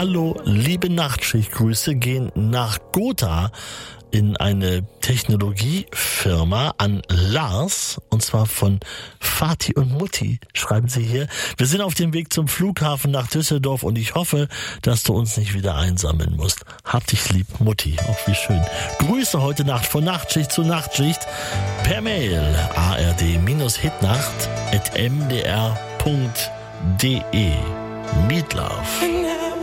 Hallo, liebe Nachtschichtgrüße gehen nach Gotha in eine Technologiefirma an Lars, und zwar von Vati und Mutti, schreiben sie hier. Wir sind auf dem Weg zum Flughafen nach Düsseldorf und ich hoffe, dass du uns nicht wieder einsammeln musst. Hab dich lieb, Mutti. Auch wie schön. Grüße heute Nacht von Nachtschicht zu Nachtschicht per Mail ard-hitnacht@mdr.de. Meatloaf.